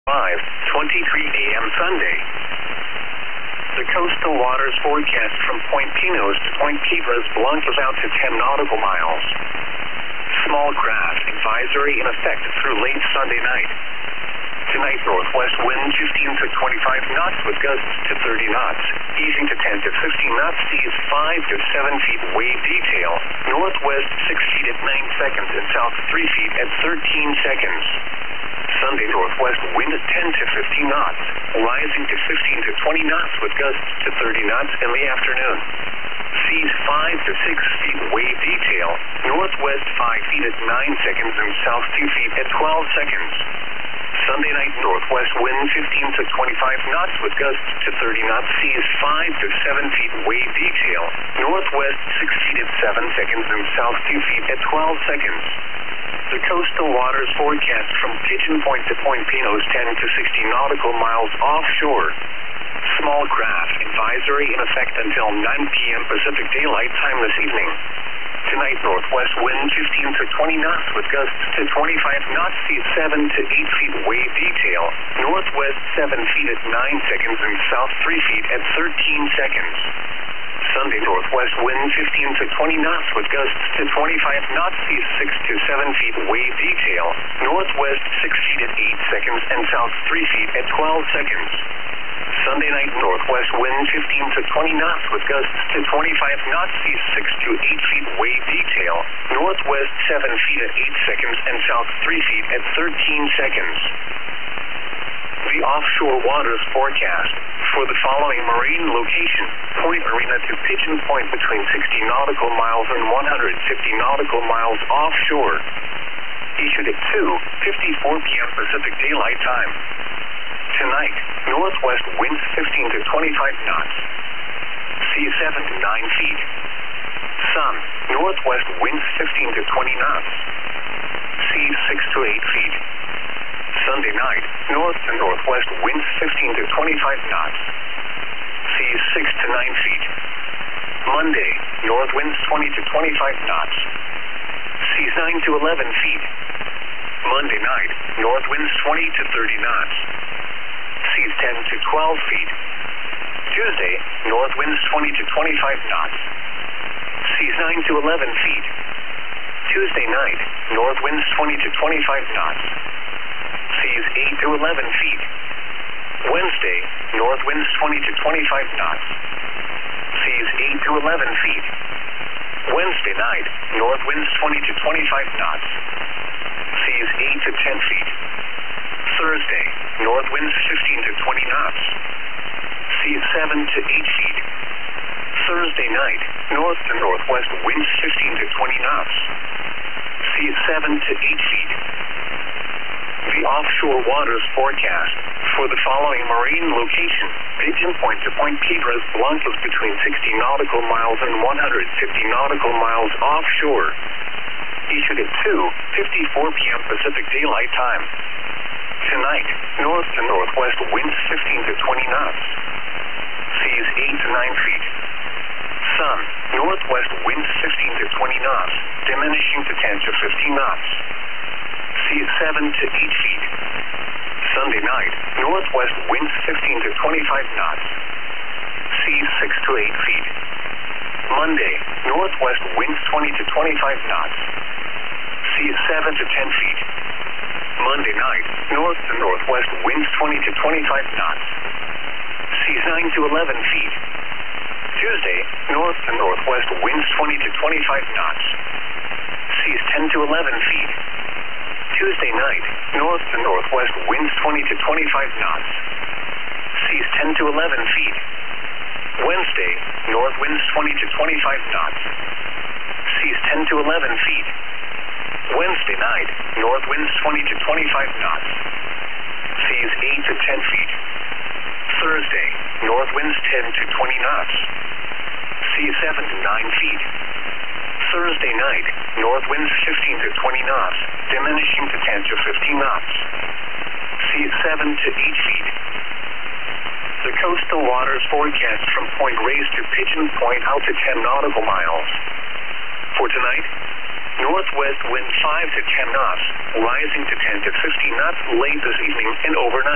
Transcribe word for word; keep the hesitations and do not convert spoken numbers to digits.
five twenty-three a m Sunday. The coastal waters forecast from Point Pinos to Point Piedras Blancas out to ten nautical miles. Small craft advisory in effect through late Sunday night. Tonight, northwest wind fifteen to twenty-five knots with gusts to thirty knots. Easing to ten to fifteen knots, seas five to seven feet wave detail. Northwest six feet at nine seconds and south three feet at thirteen seconds. Sunday, northwest wind ten to fifteen knots, rising to fifteen to twenty knots with gusts to thirty knots in the afternoon. Seas five to six feet wave detail. Northwest five feet at nine seconds and south two feet at twelve seconds. Sunday night, northwest wind fifteen to twenty-five knots with gusts to thirty knots. Seas five to seven feet wave detail. Northwest six feet at seven seconds and south two feet at twelve seconds. The coastal waters forecast from Pigeon Point to Point Pinos ten to sixty nautical miles offshore. Small craft advisory in effect until nine p m Pacific Daylight Time this evening. Tonight, northwest wind fifteen to twenty knots with gusts to twenty-five knots, seas seven to eight feet wave detail. Northwest seven feet at nine seconds and south three feet at thirteen seconds. Sunday, northwest wind fifteen to twenty knots with gusts to twenty-five knots, seas six to seven feet wave detail. Northwest six feet at eight seconds and south three feet at twelve seconds. Sunday night, northwest wind fifteen to twenty knots with gusts to twenty-five knots, seas six to eight feet wave detail. Northwest seven feet at eight seconds and south three feet at thirteen seconds. The offshore waters forecast for the following marine location: Point Marina to Pigeon Point between sixty nautical miles and one hundred fifty nautical miles offshore. Issued at two fifty-four p m Pacific Daylight Time. Tonight, northwest winds fifteen to twenty-five knots. Seas seven to nine feet. Sun, northwest winds fifteen to twenty knots. Seas six to eight feet. Sunday night, north to northwest winds fifteen to twenty-five knots. Seas six to nine feet. Monday, north winds twenty to twenty-five knots. Seas nine to eleven feet. Monday night, north winds twenty to thirty knots. Seas ten to twelve feet. Tuesday, north winds twenty to twenty-five knots. Seas nine to eleven feet. Tuesday night, north winds twenty to twenty-five knots. Seas eight to eleven feet. Wednesday, north winds twenty to twenty-five knots. Seas eight to eleven feet. Wednesday night, north winds twenty to twenty-five knots. Seas eight to ten feet. Thursday, north winds fifteen to twenty knots. Seas seven to eight feet. Thursday night, north to northwest winds fifteen to twenty knots. Seas seven to eight feet. The offshore waters forecast for the following marine location: Pigeon Point to Point Piedras Blancas between sixty nautical miles and one hundred fifty nautical miles offshore. Issued at two fifty-four p m Pacific Daylight Time. Tonight, north to northwest winds fifteen to twenty knots. Seas eight to nine feet. Sun, northwest winds fifteen to twenty knots, diminishing to ten to fifteen knots. Seas seven to eight feet. Sunday night, northwest winds fifteen to twenty-five knots. Seas six to eight feet. Monday, northwest winds twenty to twenty-five knots. Seas seven to ten feet. Monday night, north to northwest winds twenty to twenty-five knots. Seas nine to eleven feet. Tuesday, north to northwest winds twenty to twenty-five knots. Seas ten to eleven feet. Tuesday night, north to northwest winds twenty to twenty-five knots. Seas ten to eleven feet. Wednesday, north winds twenty to twenty-five knots. Seas ten to eleven feet. Wednesday night, north winds twenty to twenty-five knots. Seas eight to ten feet. Thursday, north winds ten to twenty knots. Seas seven to nine feet. Thursday night, north winds fifteen to twenty knots, diminishing to ten to fifteen knots. Seas seven to eight feet. The coastal waters forecast from Point Reyes to Pigeon Point out to ten nautical miles. For tonight, northwest wind five to ten knots, rising to ten to fifteen knots late this evening and overnight.